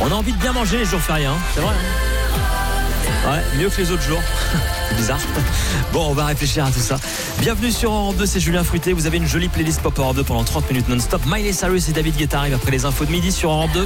On a envie de bien manger les jours fériés, hein. C'est vrai, hein. Ouais, mieux que les autres jours. C'est bizarre. Bon, on va réfléchir à tout ça. Bienvenue sur Europe 2, c'est Julien Fruité. Vous avez une jolie playlist Pop Europe 2 pendant 30 minutes non-stop. Miley Cyrus et David Guetta arrivent après les infos de midi sur Europe 2.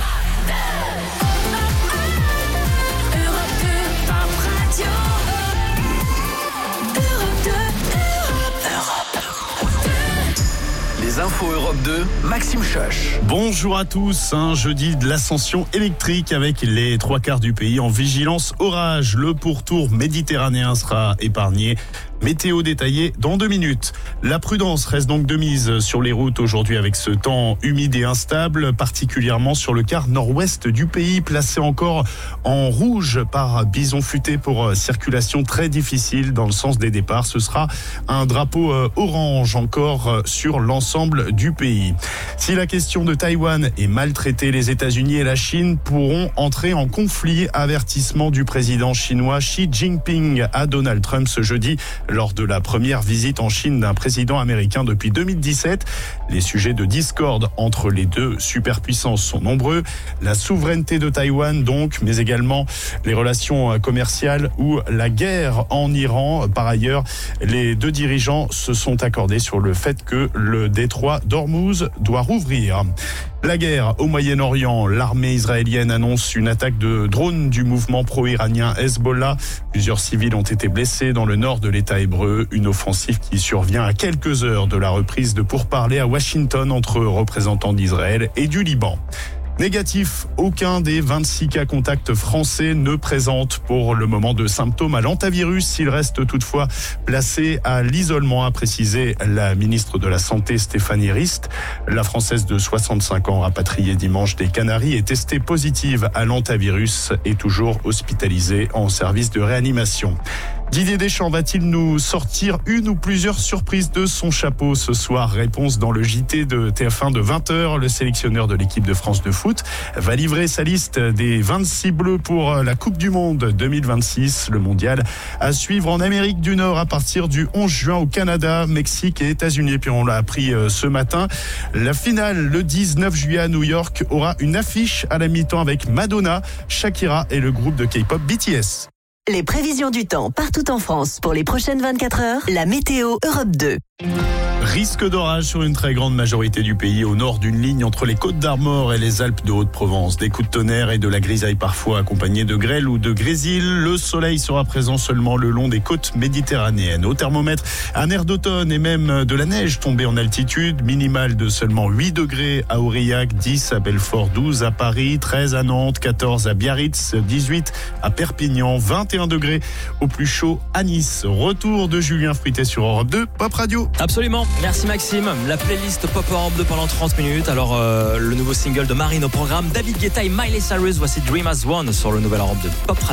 Les infos Europe 2, Maxime Chache. Bonjour à tous, un jeudi de l'ascension électrique avec les 3/4 du pays en vigilance orage. Le pourtour méditerranéen sera épargné. Météo détaillée dans 2 minutes. La prudence reste donc de mise sur les routes aujourd'hui avec ce temps humide et instable, particulièrement sur le quart nord-ouest du pays, placé encore en rouge par bison futé pour circulation très difficile dans le sens des départs. Ce sera un drapeau orange encore sur l'ensemble du pays. Si la question de Taïwan est mal traitée, les États-Unis et la Chine pourront entrer en conflit. Avertissement du président chinois Xi Jinping à Donald Trump ce jeudi, lors de la première visite en Chine d'un président américain depuis 2017. Les sujets de discorde entre les deux superpuissances sont nombreux. La souveraineté de Taïwan donc, mais également les relations commerciales ou la guerre en Iran. Par ailleurs, les deux dirigeants se sont accordés sur le fait que le détroit d'Ormuz doit rouvrir. La guerre au Moyen-Orient, l'armée israélienne annonce une attaque de drones du mouvement pro-iranien Hezbollah. Plusieurs civils ont été blessés dans le nord de l'État hébreu. Une offensive qui survient à quelques heures de la reprise de pourparlers à Washington entre représentants d'Israël et du Liban. Négatif, aucun des 26 cas contacts français ne présente pour le moment de symptômes à l'hantavirus. Il reste toutefois placé à l'isolement, a précisé la ministre de la Santé Stéphanie Rist. La Française de 65 ans, rapatriée dimanche des Canaries, est testée positive à l'hantavirus et toujours hospitalisée en service de réanimation. Didier Deschamps va-t-il nous sortir une ou plusieurs surprises de son chapeau ce soir? Réponse dans le JT de TF1 de 20h. Le sélectionneur de l'équipe de France de foot va livrer sa liste des 26 bleus pour la Coupe du Monde 2026. Le mondial à suivre en Amérique du Nord à partir du 11 juin au Canada, Mexique et États-Unis. Et puis on l'a appris ce matin. La finale le 19 juillet à New York aura une affiche à la mi-temps avec Madonna, Shakira et le groupe de K-pop BTS. Les prévisions du temps partout en France pour les prochaines 24 heures, la météo Europe 2. Risque d'orage sur une très grande majorité du pays au nord d'une ligne entre les Côtes d'Armor et les Alpes de Haute-Provence. Des coups de tonnerre et de la grisaille parfois accompagnés de grêle ou de grésil. Le soleil sera présent seulement le long des côtes méditerranéennes. Au thermomètre, un air d'automne et même de la neige tombée en altitude. Minimale de seulement 8 degrés à Aurillac, 10 à Belfort, 12 à Paris, 13 à Nantes, 14 à Biarritz, 18 à Perpignan, 21 degrés au plus chaud à Nice. Retour de Julien Fruité sur Europe 2, Pop Radio. Absolument. Merci Maxime. La playlist Pop Europe 2 pendant 30 minutes. Alors, le nouveau single de Marine au programme. David Guetta et Miley Cyrus. Voici Dream As One sur le nouvel Europe 2 Pop Radio.